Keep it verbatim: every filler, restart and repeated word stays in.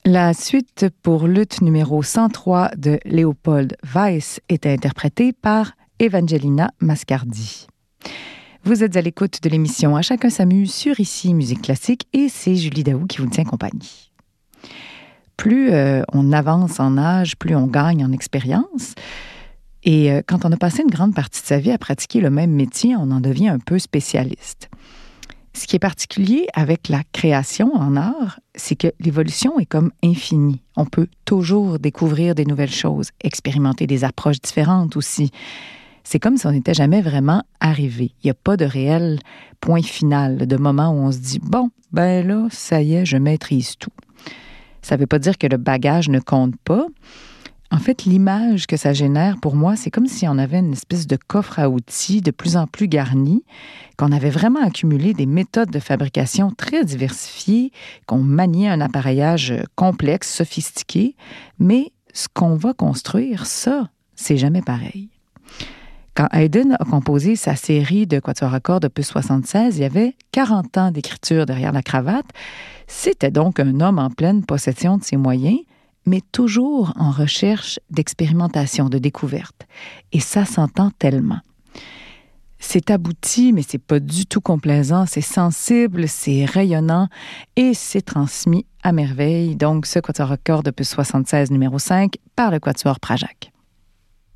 La suite pour luth numéro cent trois de Léopold Weiss était interprétée par Evangelina Mascardi. Vous êtes à l'écoute de l'émission À chacun s'amuse sur Ici Musique Classique et c'est Julie Daou qui vous tient compagnie. Plus euh, on avance en âge, plus on gagne en expérience. Et euh, quand on a passé une grande partie de sa vie à pratiquer le même métier, on en devient un peu spécialiste. Ce qui est particulier avec la création en art, c'est que l'évolution est comme infinie. On peut toujours découvrir des nouvelles choses, expérimenter des approches différentes aussi. C'est comme si on n'était jamais vraiment arrivé. Il n'y a pas de réel point final, de moment où on se dit « Bon, ben là, ça y est, je maîtrise tout ». Ça ne veut pas dire que le bagage ne compte pas. En fait, l'image que ça génère, pour moi, c'est comme si on avait une espèce de coffre à outils de plus en plus garni, qu'on avait vraiment accumulé des méthodes de fabrication très diversifiées, qu'on maniait un appareillage complexe, sophistiqué, mais ce qu'on va construire, ça, c'est jamais pareil. Quand Haydn a composé sa série de quatuors à cordes opus soixante-seize, il y avait quarante ans d'écriture derrière la cravate. C'était donc un homme en pleine possession de ses moyens, mais toujours en recherche d'expérimentation, de découverte. Et ça s'entend tellement. C'est abouti, mais c'est pas du tout complaisant, c'est sensible, c'est rayonnant et c'est transmis à merveille. Donc, ce quatuor à cordes opus soixante-seize numéro cinq par le quatuor Prajac.